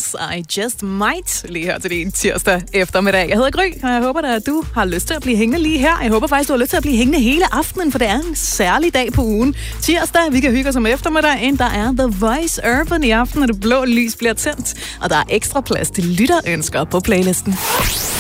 Girls, I Just Might, lige her til din tirsdag eftermiddag. Jeg hedder Gry, og jeg håber at du har lyst til at blive hængende lige her. Jeg håber faktisk, du har lyst til at blive hængende hele aftenen, for det er en særlig dag på ugen. Tirsdag, vi kan hygge os om eftermiddagen. Der er The Voice Urban i aften, og det blå lys bliver tændt. Og der er ekstra plads til lytterønsker på playlisten.